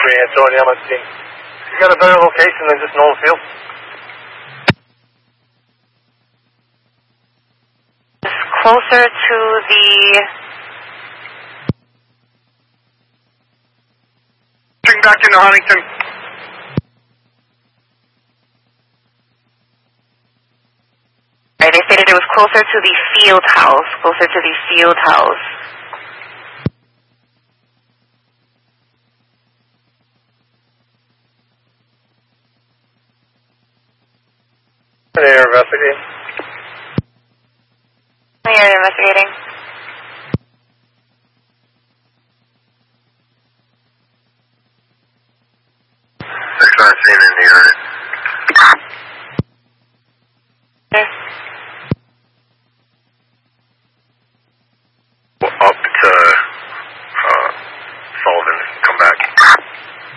Antonio, I'm on scene. You got a better location than just Nolan Field? Closer to the... Bring back into Huntington. They stated it was closer to the field house. Closer to the field house. They're investigating. They're investigating. 619 in the unit.